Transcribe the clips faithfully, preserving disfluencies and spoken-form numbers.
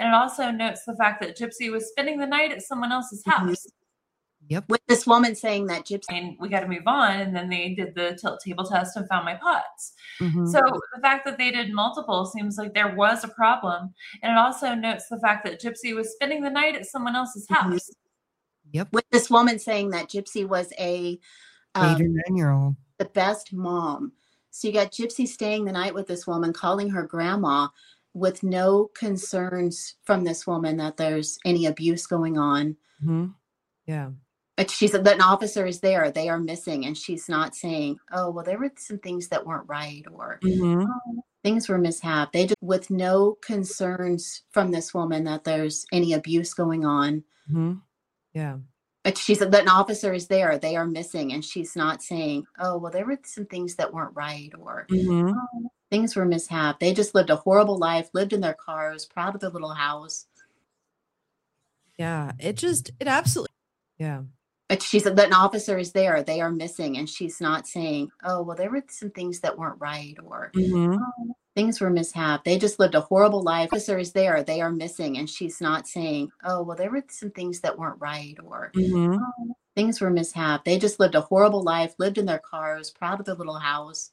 And it also notes the fact that Gypsy was spending the night at someone else's house. Mm-hmm. Yep. With this woman saying that Gypsy. And we got to move on. And then they did the tilt table test and found my pots. Mm-hmm. So the fact that they did multiple seems like there was a problem. And it also notes the fact that Gypsy was spending the night at someone else's house. Mm-hmm. Yep. With this woman saying that Gypsy was a um, eight or nine year old, the best mom. So you got Gypsy staying the night with this woman, calling her grandma, with no concerns from this woman that there's any abuse going on. Mm-hmm. Yeah. But she said that an officer is there, they are missing, and she's not saying, oh, well, there were some things that weren't right, or mm-hmm. oh, things were mishap. They just, with no concerns from this woman that there's any abuse going on. Mm-hmm. Yeah. But she said that an officer is there, they are missing, and she's not saying, oh, well, there were some things that weren't right, or mm-hmm. oh, things were mishap. They just lived a horrible life, lived in their cars, proud of their little house. Yeah, it just, it absolutely, yeah. But she said that an officer is there, they are missing, and she's not saying, oh, well, there were some things that weren't right, or mm-hmm. oh, things were mishap. They just lived a horrible life. The officer is there, they are missing, and she's not saying, oh, well, there were some things that weren't right, or mm-hmm. oh, things were mishap. They just lived a horrible life, lived in their cars, proud of their little house.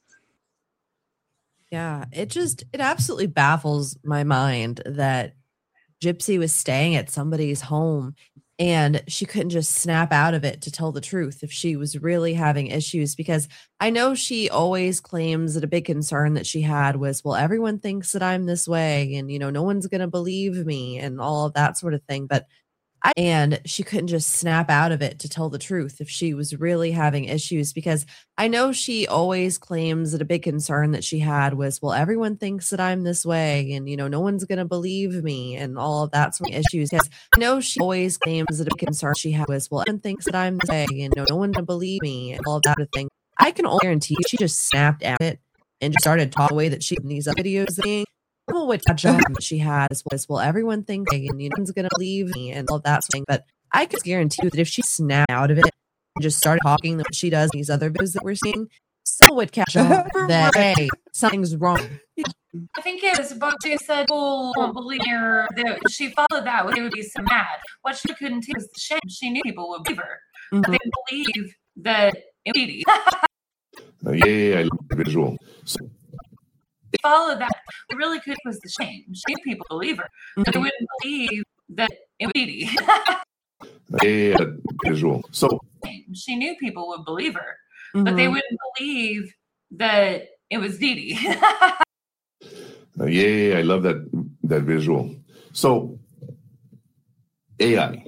Yeah, it just, it absolutely baffles my mind that Gypsy was staying at somebody's home and she couldn't just snap out of it to tell the truth if she was really having issues, because I know she always claims that a big concern that she had was, well, everyone thinks that I'm this way and, you know, no one's going to believe me and all of that sort of thing. But I, and she couldn't just snap out of it to tell the truth if she was really having issues, because I know she always claims that a big concern that she had was, well, everyone thinks that I'm this way and, you know, no one's going to believe me and all of that sort of issues. Because I know she always claims that a big concern she had was, well, everyone thinks that I'm this way and, you know, no one's going to believe me and all of that sort of thing. I can only guarantee you she just snapped at it and just started talking the way that she in these videos saying, oh, what job she has was, well, everyone thinks and you know, no one's going to believe me and all that sort of thing. But I can guarantee you that if she snapped out of it and just started talking the way she does in these other videos that we're seeing, someone would catch on that, hey, something's wrong. I think it was about she said, people won't believe her. That she followed that, they would be so mad. What she couldn't take was the shame. She knew people would believe her. Mm-hmm. But they believe that it would be. uh, yeah, yeah, yeah, visual. So- Follow that. It really could was the shame. She knew people believe her, but they wouldn't believe that it was Dee Dee. yeah, yeah, yeah, visual. So she knew people would believe her, mm-hmm. but they wouldn't believe that it was Dee Dee. uh, yeah, yeah, yeah, I love that that visual. So A I.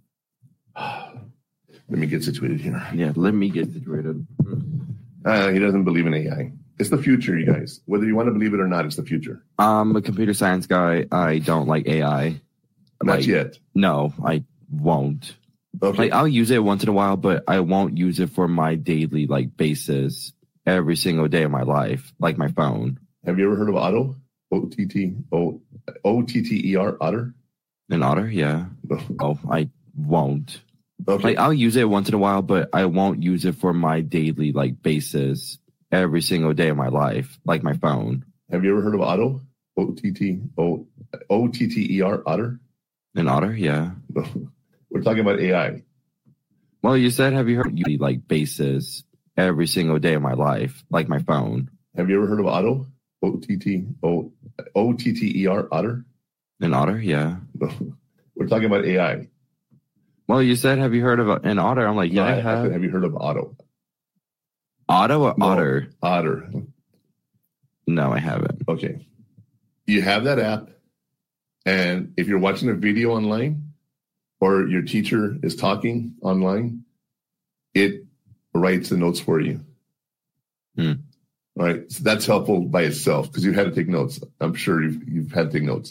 Let me get situated here. Yeah, let me get situated. Uh, he doesn't believe in A I. It's the future, you guys. Whether you want to believe it or not, it's the future. I'm a computer science guy. I don't like A I. Not like, yet. No, I won't. Okay. Like I'll use it once in a while, but I won't use it for my daily like basis every single day of my life, like my phone. Have you ever heard of Otto? O T T O O T T E R Otter? An otter, yeah. Oh, I won't. Okay. Like I'll use it once in a while, but I won't use it for my daily like basis every single day of my life, like my phone. Have you ever heard of Otto? O T T O O T T E R Otter? An otter, yeah. We're talking about A I. Well, you said, have you heard you like basis every single day of my life, like my phone? Have you ever heard of Otto? O T T O O T T E R Otter? An otter, yeah. We're talking about A I. Well, you said, have you heard of an otter? I'm like, yeah, no, I, I have. said, have you heard of Otto? Otto or no, otter? Otter. No, I haven't. Okay. You have that app, and if you're watching a video online or your teacher is talking online, it writes the notes for you. Hmm. All right. So that's helpful by itself because you had to take notes. I'm sure you've, you've had to take notes.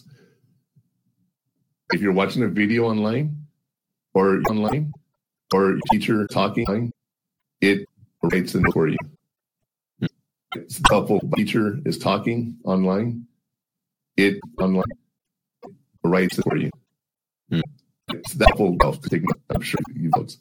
If you're watching a video online or online or your teacher talking online, it writes the notes for you. It's helpful. Teacher is talking online. It online writes it for you. Hmm. It's helpful. I'm sure you notes.